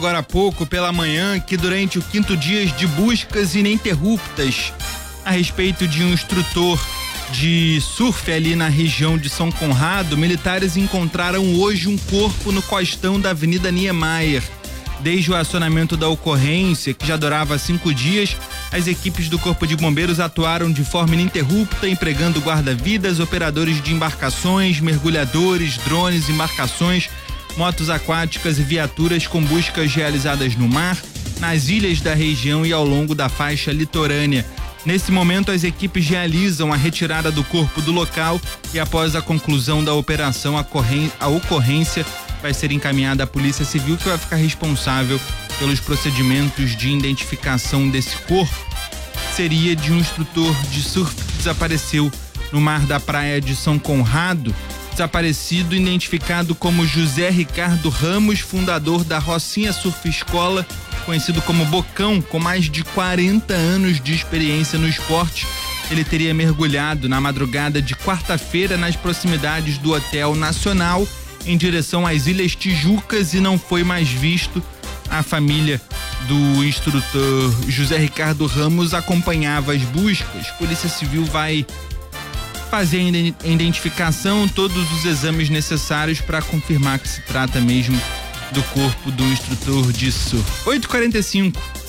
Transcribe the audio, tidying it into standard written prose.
Agora há pouco, pela manhã, que durante o 5º dia de buscas ininterruptas a respeito de um instrutor de surf ali na região de São Conrado, militares encontraram hoje um corpo no costão da Avenida Niemeyer. Desde o acionamento da ocorrência, que já durava 5 dias, as equipes do Corpo de Bombeiros atuaram de forma ininterrupta, empregando guarda-vidas, operadores de embarcações, mergulhadores, drones, embarcações, motos aquáticas e viaturas com buscas realizadas no mar, nas ilhas da região e ao longo da faixa litorânea. Nesse momento, as equipes realizam a retirada do corpo do local e, após a conclusão da operação, a ocorrência vai ser encaminhada à Polícia Civil, que vai ficar responsável pelos procedimentos de identificação desse corpo. Seria de um instrutor de surf que desapareceu no mar da praia de São Conrado. Desaparecido, identificado como José Ricardo Ramos, fundador da Rocinha Surf Escola, conhecido como Bocão, com mais de 40 anos de experiência no esporte. Ele teria mergulhado na madrugada de quarta-feira nas proximidades do Hotel Nacional, em direção às Ilhas Tijucas, e não foi mais visto. A família do instrutor José Ricardo Ramos acompanhava as buscas. Polícia Civil vai fazer a identificação, todos os exames necessários para confirmar que se trata mesmo do corpo do instrutor de surf. 8h45.